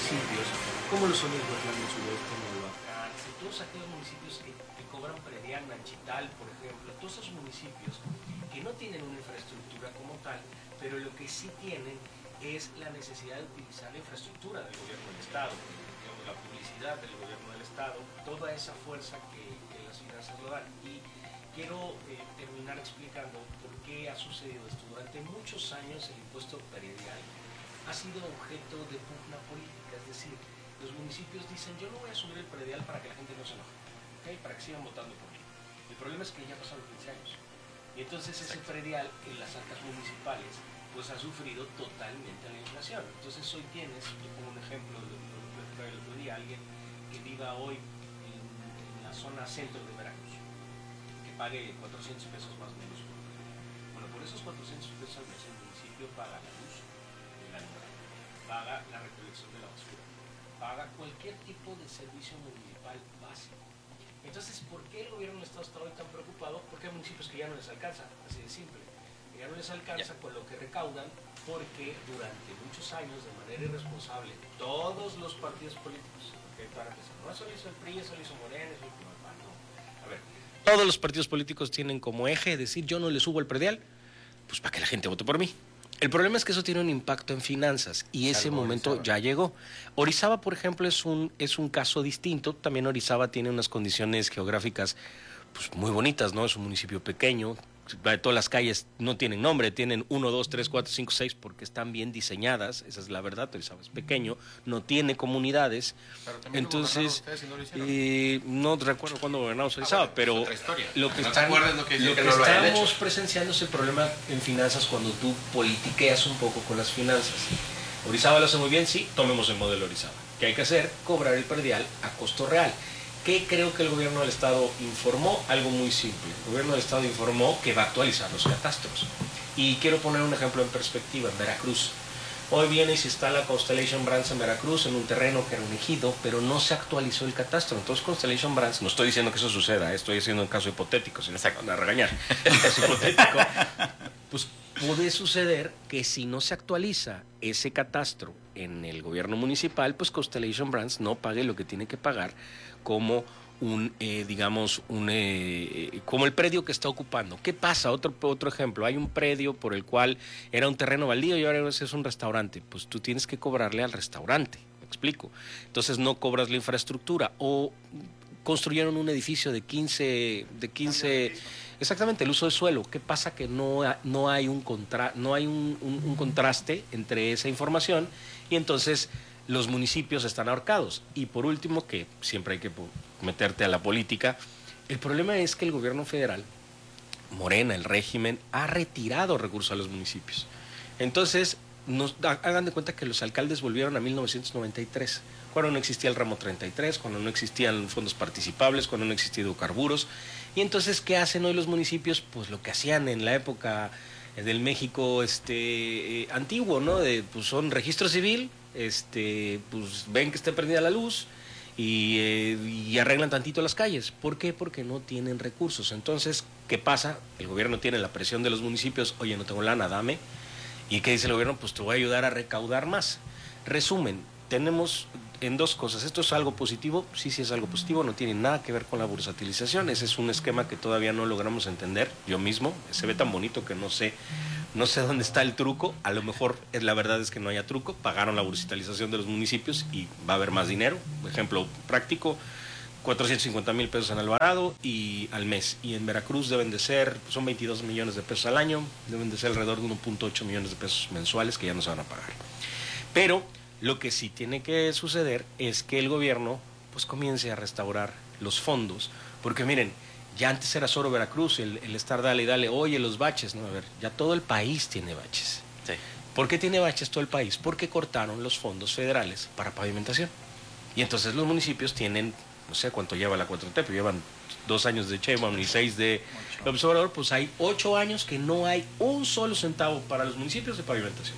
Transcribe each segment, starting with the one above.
municipios, como lo son el Guatlán del Sureste, Noloacán, todos aquellos municipios que cobran predial, Nanchital, por ejemplo, todos esos municipios que no tienen una infraestructura como tal, pero lo que sí tienen es la necesidad de utilizar la infraestructura del gobierno del Estado, digamos, la publicidad del gobierno del Estado, toda esa fuerza que las finanzas lo dan. Y quiero terminar explicando por qué ha sucedido esto. Durante muchos años el impuesto predial ha sido objeto de pugna política, es decir, los municipios dicen, yo no voy a subir el predial para que la gente no se enoje, ¿okay? Para que sigan votando por mí. El problema es que ya pasaron 15 años. Y entonces ese predial en las arcas municipales pues ha sufrido totalmente la inflación. Entonces hoy tienes, yo pongo un ejemplo, el otro día, alguien que viva hoy en la zona centro de Veracruz, que pague 400 pesos más o menos. Bueno, por esos 400 pesos al mes el municipio paga la luz, el alumbrado, paga la recolección de la basura, paga cualquier tipo de servicio municipal básico. Entonces, ¿por qué el gobierno del Estado está hoy tan preocupado? Porque hay municipios que ya no les alcanza, así de simple. Ya no les alcanza con lo que recaudan, porque durante muchos años, de manera irresponsable, todos los partidos políticos, ¿okay? Para empezar, no eso lo hizo el PRI, eso lo hizo Morena, eso lo hizo el PAN, no. A ver, todos los partidos políticos tienen como eje decir, yo no le subo el predial, pues para que la gente vote por mí. El problema es que eso tiene un impacto en finanzas y ese momento Orizaba ya llegó. Orizaba, por ejemplo, es un caso distinto. También Orizaba tiene unas condiciones geográficas pues, muy bonitas, ¿no? Es un municipio pequeño. Todas las calles no tienen nombre, tienen 1, 2, 3, 4, 5, 6 porque están bien diseñadas, esa es la verdad. Orizaba es pequeño, no tiene comunidades. Entonces, no recuerdo cuándo gobernamos Orizaba, pero lo que, estamos presenciando es el problema en finanzas cuando tú politiqueas un poco con las finanzas. Orizaba lo hace muy bien, sí, tomemos el modelo Orizaba. ¿Qué hay que hacer? Cobrar el predial a costo real. ¿Qué creo que el gobierno del Estado informó? Algo muy simple. El gobierno del Estado informó que va a actualizar los catastros. Y quiero poner un ejemplo en perspectiva. En Veracruz, hoy viene y se instala Constellation Brands en Veracruz, en un terreno que era un ejido, pero no se actualizó el catastro. Entonces Constellation Brands, no estoy diciendo que eso suceda, estoy haciendo un caso hipotético, si no se van a regañar. Es hipotético. Pues puede suceder que si no se actualiza ese catastro en el gobierno municipal, pues Constellation Brands no pague lo que tiene que pagar como como el predio que está ocupando. ¿Qué pasa? Otro ejemplo, hay un predio por el cual era un terreno baldío y ahora es un restaurante, pues tú tienes que cobrarle al restaurante, ¿me explico? Entonces no cobras la infraestructura, o construyeron un edificio de 15 exactamente, el uso de suelo. ¿Qué pasa? Que no hay un contraste entre esa información y entonces los municipios están ahorcados. Y por último, que siempre hay que meterte a la política, el problema es que el gobierno federal, Morena, el régimen, ha retirado recursos a los municipios. Entonces, hagan de cuenta que los alcaldes volvieron a 1993, cuando no existía el ramo 33, cuando no existían fondos participables, cuando no existían hidrocarburos. Y entonces, ¿qué hacen hoy los municipios? Pues lo que hacían en la época del México antiguo, ¿no? Pues son registro civil, pues ven que esté prendida la luz y arreglan tantito las calles. ¿Por qué? Porque no tienen recursos. Entonces, ¿qué pasa? El gobierno tiene la presión de los municipios, oye, no tengo lana, dame. ¿Y qué dice el gobierno? Pues te voy a ayudar a recaudar más. Resumen, tenemos en dos cosas. ¿Esto es algo positivo? Sí, sí es algo positivo, no tiene nada que ver con la bursatilización. Ese es un esquema que todavía no logramos entender. Yo mismo, se ve tan bonito que no sé dónde está el truco. A lo mejor la verdad es que no haya truco. Pagaron la bursatilización de los municipios y va a haber más dinero. Ejemplo práctico, 450,000 pesos en Alvarado y al mes. Y en Veracruz deben de ser, son 22 millones de pesos al año, deben de ser alrededor de 1.8 millones de pesos mensuales que ya no se van a pagar. Pero lo que sí tiene que suceder es que el gobierno pues comience a restaurar los fondos, porque miren, ya antes era solo Veracruz, el estar dale y dale, oye, los baches, no, a ver, ya todo el país tiene baches. Sí. ¿Por qué tiene baches todo el país? Porque cortaron los fondos federales para pavimentación. Y entonces los municipios tienen, no sé cuánto lleva la 4T, pero llevan 2 años de Sheinbaum y 6 de López Obrador, pues hay 8 años que no hay un solo centavo para los municipios de pavimentación.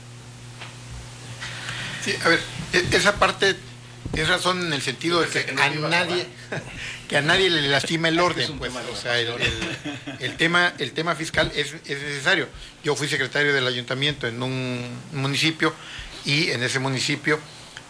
Sí, a ver, esa parte es razón en el sentido de que a nadie le lastima el orden, pues, o sea, el tema fiscal es necesario. Yo fui secretario del ayuntamiento en un municipio y en ese municipio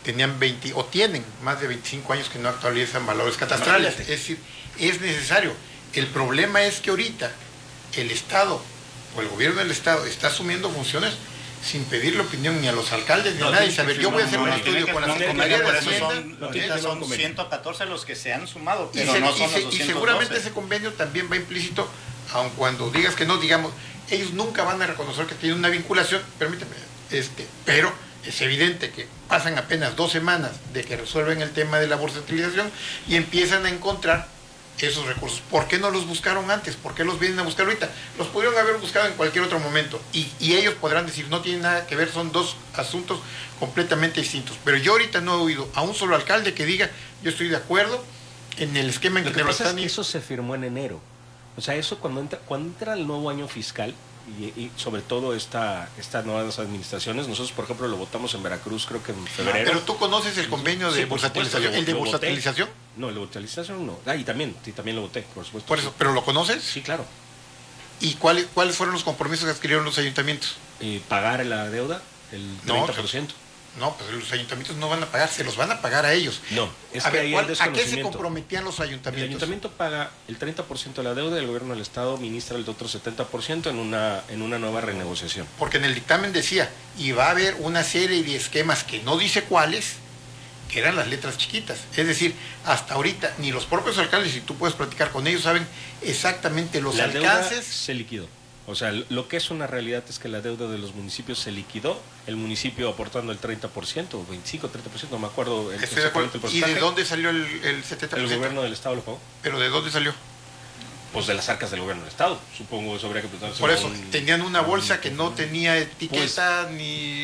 tenían 20 o tienen más de 25 años que no actualizan valores catastrales. Es decir, es necesario. El problema es que ahorita el Estado o el gobierno del Estado está asumiendo funciones sin pedirle opinión ni a los alcaldes ni a nadie. Saber, yo voy a hacer un estudio con la Secretaría de Hacienda. Son 114 los que se han sumado, pero no son los 212. Y seguramente ese convenio también va implícito, aun cuando digas que no, digamos, ellos nunca van a reconocer que tienen una vinculación, permíteme, pero es evidente que pasan apenas 2 semanas de que resuelven el tema de la bursatilización y empiezan a encontrar esos recursos. ¿Por qué no los buscaron antes? ¿Por qué los vienen a buscar ahorita? Los pudieron haber buscado en cualquier otro momento y ellos podrán decir, no tienen nada que ver, son 2 asuntos completamente distintos. Pero yo ahorita no he oído a un solo alcalde que diga, yo estoy de acuerdo en el esquema en que lo están... Eso se firmó en enero. O sea, eso cuando entra el nuevo año fiscal y sobre todo estas nuevas administraciones, nosotros por ejemplo lo votamos en Veracruz creo que en febrero. Pero tú conoces el convenio de bursatilización, el de bursatilización. No, el de bursatilización no. Y también lo voté, por supuesto. Por eso, ¿pero lo conoces? Sí, claro. ¿Y cuáles fueron los compromisos que adquirieron los ayuntamientos? Pagar la deuda, el 30%. No, pues los ayuntamientos no van a pagar, se los van a pagar a ellos. No, es a que ver, ¿a qué se comprometían los ayuntamientos? El ayuntamiento paga el 30% de la deuda y el gobierno del Estado ministra el otro 70% en una nueva renegociación. Porque en el dictamen decía, y va a haber una serie de esquemas que no dice cuáles, que eran las letras chiquitas. Es decir, hasta ahorita ni los propios alcaldes, si tú puedes platicar con ellos, saben exactamente los alcances. La deuda se liquidó. O sea, lo que es una realidad es que la deuda de los municipios se liquidó, el municipio aportando el 30%, 25, 30%, no me acuerdo exactamente el porcentaje. ¿Y de dónde salió el 70%? El gobierno del Estado lo pagó. ¿Pero de dónde salió? Pues de las arcas del gobierno del Estado, supongo eso habría que preguntarse. Por eso, tenían una bolsa que no tenía etiqueta ni...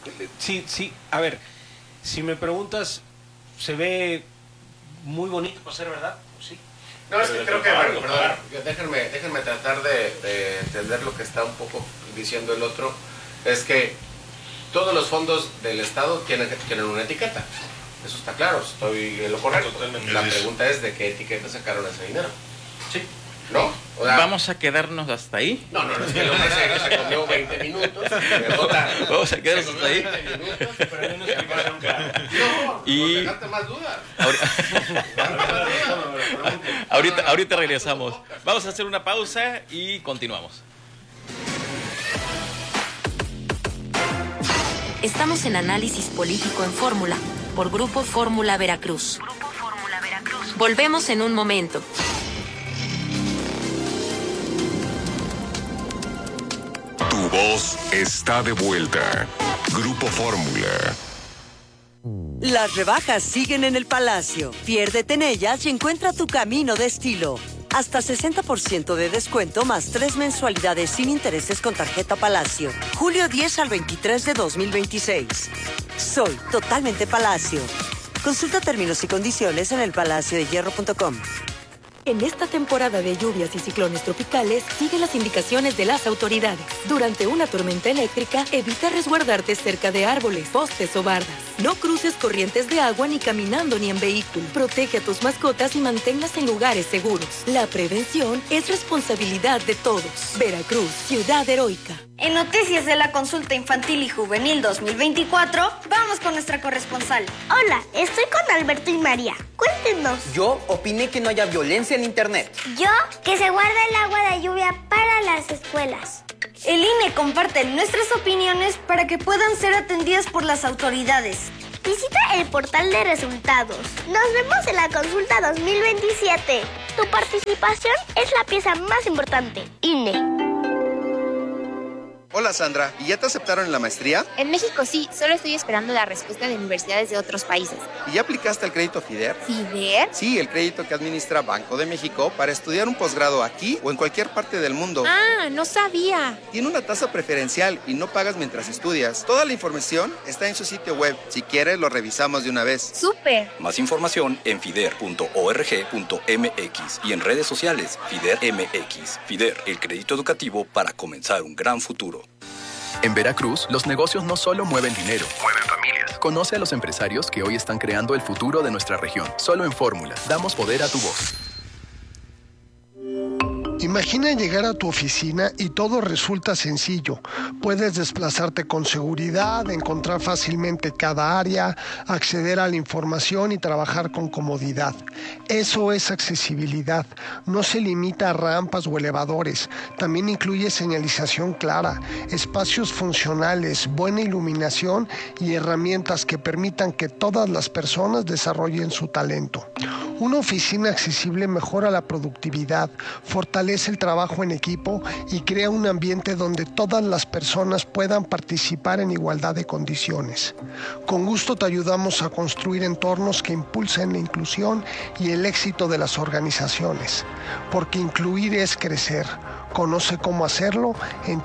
Sí, a ver, si me preguntas, ¿se ve muy bonito para ser verdad? Pues sí. No, es que creo que, déjenme tratar de entender lo que está un poco diciendo el otro. Es que todos los fondos del Estado tienen una etiqueta. Eso está claro, estoy en lo correcto. Totalmente. La pregunta es de qué etiqueta sacaron ese dinero. Sí. ¿No? O sea, ¿vamos a quedarnos hasta ahí? No, es que el hombre se comió 20 minutos. Vamos a quedarnos hasta ahí. Pero hay una explicación clara. No, dejarte más dudas. Ahorita regresamos. Vamos a hacer una pausa y continuamos. Estamos en Análisis Político en Fórmula, por Grupo Fórmula Veracruz. Volvemos en un momento. Tu voz está de vuelta. Grupo Fórmula. Las rebajas siguen en el Palacio. Piérdete en ellas y encuentra tu camino de estilo. Hasta 60% de descuento más 3 mensualidades sin intereses con tarjeta Palacio. Julio 10 al 23 de 2026. Soy totalmente Palacio. Consulta términos y condiciones en elpalaciodehierro.com. En esta temporada de lluvias y ciclones tropicales, sigue las indicaciones de las autoridades. Durante una tormenta eléctrica, evita resguardarte cerca de árboles, postes o bardas. No cruces corrientes de agua ni caminando ni en vehículo. Protege a tus mascotas y manténlas en lugares seguros. La prevención es responsabilidad de todos. Veracruz, ciudad heroica. En Noticias de la Consulta Infantil y Juvenil 2024, vamos con nuestra corresponsal. Hola, estoy con Alberto y María. Cuéntenos. Yo opiné que no haya violencia en Internet. Yo, que se guarda el agua de lluvia para las escuelas. El INE comparte nuestras opiniones para que puedan ser atendidas por las autoridades. Visita el portal de resultados. Nos vemos en la consulta 2027. Tu participación es la pieza más importante. INE. Hola Sandra, ¿y ya te aceptaron en la maestría? En México sí, solo estoy esperando la respuesta de universidades de otros países. ¿Y ya aplicaste al crédito FIDER? ¿FIDER? Sí, el crédito que administra Banco de México para estudiar un posgrado aquí o en cualquier parte del mundo. Ah, no sabía. Tiene una tasa preferencial y no pagas mientras estudias. Toda la información está en su sitio web. Si quieres, lo revisamos de una vez. ¡Súper! Más información en fider.org.mx y en redes sociales FIDER MX. FIDER, el crédito educativo para comenzar un gran futuro. En Veracruz, los negocios no solo mueven dinero, mueven familias. Conoce a los empresarios que hoy están creando el futuro de nuestra región. Solo en Fórmula, damos poder a tu voz. Imagina llegar a tu oficina y todo resulta sencillo. Puedes desplazarte con seguridad, encontrar fácilmente cada área, acceder a la información y trabajar con comodidad. Eso es accesibilidad. No se limita a rampas o elevadores. También incluye señalización clara, espacios funcionales, buena iluminación y herramientas que permitan que todas las personas desarrollen su talento. Una oficina accesible mejora la productividad, fortalece el trabajo en equipo y crea un ambiente donde todas las personas puedan participar en igualdad de condiciones. Con gusto te ayudamos a construir entornos que impulsen la inclusión y el éxito de las organizaciones, porque incluir es crecer. Conoce cómo hacerlo en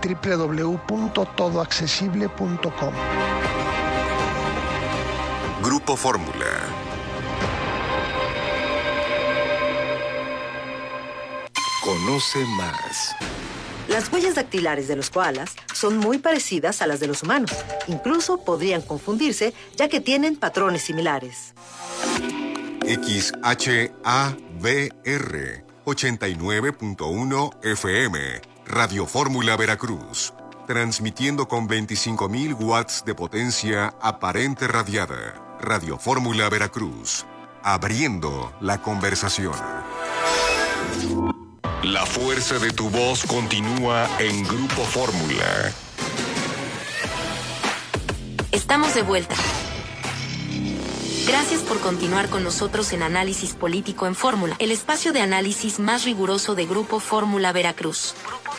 www.todoaccesible.com. Grupo Fórmula. Conoce más. Las huellas dactilares de los koalas son muy parecidas a las de los humanos. Incluso podrían confundirse, ya que tienen patrones similares. XHABR 89.1 FM, Radio Fórmula Veracruz, transmitiendo con 25.000 watts de potencia aparente radiada. Radio Fórmula Veracruz, abriendo la conversación. La fuerza de tu voz continúa en Grupo Fórmula. Estamos de vuelta. Gracias por continuar con nosotros en Análisis Político en Fórmula, el espacio de análisis más riguroso de Grupo Fórmula Veracruz. Grupo